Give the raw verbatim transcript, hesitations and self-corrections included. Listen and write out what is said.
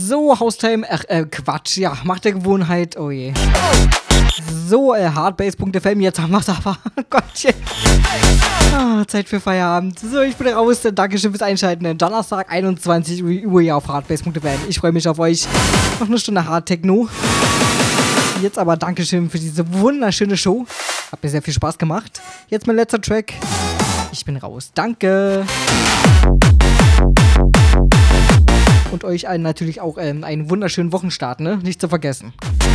So, Haustime, ach, äh, Quatsch, ja, Macht der Gewohnheit, oh je. So, äh, hardbase punkt f m, jetzt haben wir es aber, Gottchen. Ah, Zeit für Feierabend. So, ich bin raus, Dankeschön fürs Einschalten. Donnerstag, einundzwanzig Uhr hier auf hardbase punkt f m. Ich freue mich auf euch. Noch eine Stunde Hard Techno. Jetzt aber Dankeschön für diese wunderschöne Show. Hat mir sehr viel Spaß gemacht. Jetzt mein letzter Track. Ich bin raus. Danke. Und euch allen natürlich auch ähm, einen wunderschönen Wochenstart, ne? Nicht zu vergessen.